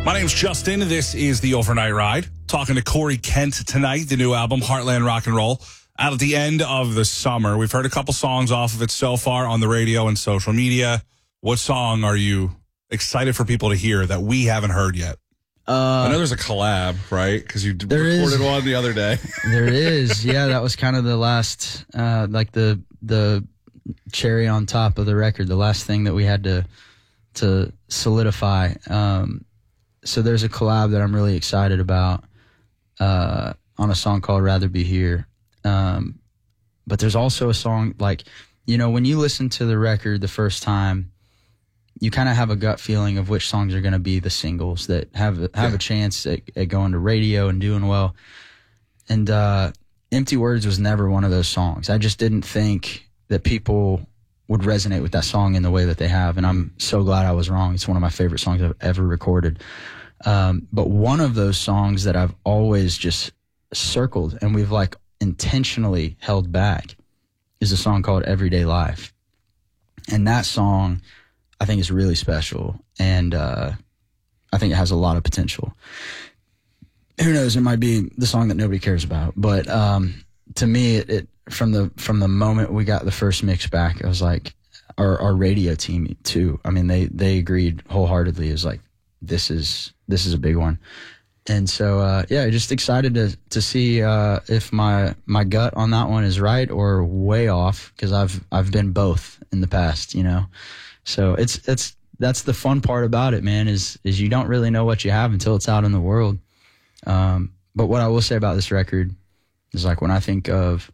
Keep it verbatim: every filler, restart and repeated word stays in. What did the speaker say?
My name's Justin. This is the Overnight Ride. Talking to Corey Kent tonight, the new album, Heartland Rock and Roll, out at the end of the summer. We've heard a couple songs off of it so far on the radio and social media. What song are you excited for people to hear that we haven't heard yet? Uh, I know there's a collab, right? Because you there recorded is. one the other day. There is. Yeah, that was kind of the last, uh, like the the cherry on top of the record, the last thing that we had to to solidify. Um, so there's a collab that I'm really excited about uh, on a song called Rather Be Here. Um, but there's also a song, like, you know, when you listen to the record the first time, you kind of have a gut feeling of which songs are going to be the singles that have have yeah. a chance at, at going to radio and doing well. And uh, Empty Words was never one of those songs. I just didn't think that people would resonate with that song in the way that they have, and I'm so glad I was wrong. It's one of my favorite songs I've ever recorded. Um, but one of those songs that I've always just circled and we've like intentionally held back is a song called Everyday Life. And that song, I think, is really special, and uh, I think it has a lot of potential. Who knows? It might be the song that nobody cares about, but um, to me, it, it from the from the moment we got the first mix back, I was like, our our radio team too. I mean, they they agreed wholeheartedly. It was like, this is this is a big one, and so uh, yeah, just excited to to see uh, if my my gut on that one is right or way off, because I've I've been both in the past, you know. So it's it's that's the fun part about it, man, is is you don't really know what you have until it's out in the world. Um, but what I will say about this record is, like, when I think of